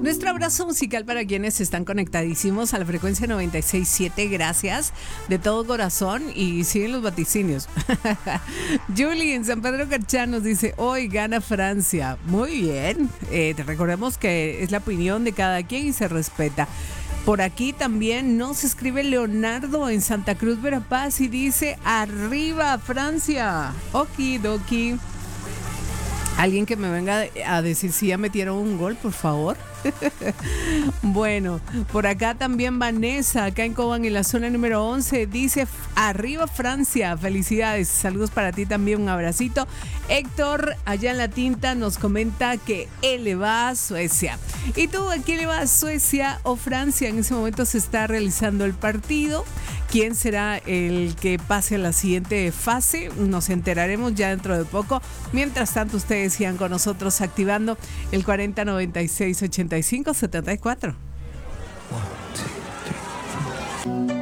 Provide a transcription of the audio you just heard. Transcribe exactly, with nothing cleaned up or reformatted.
Nuestro abrazo musical para quienes están conectadísimos a la frecuencia noventa y seis punto siete. Gracias de todo corazón y siguen los vaticinios. Julie en San Pedro Carchá nos dice: hoy gana Francia. Muy bien. Eh, te recordemos que es la opinión de cada quien y se respeta. Por aquí también nos escribe Leonardo en Santa Cruz, Verapaz, y dice: arriba Francia. Okidoki. Alguien que me venga a decir si ya metieron un gol, por favor. Bueno, por acá también Vanessa, acá en Cobán, en la zona número once, dice: arriba Francia, felicidades, saludos para ti también, un abracito. Héctor, allá en La Tinta, nos comenta que él le va a Suecia. ¿Y tú, a quién le va a Suecia o Francia? En ese momento se está realizando el partido. ¿Quién será el que pase a la siguiente fase? Nos enteraremos ya dentro de poco. Mientras tanto, ustedes sigan con nosotros activando el cuarenta noventa y seis ochenta y cinco setenta y cuatro. One, two, three, four.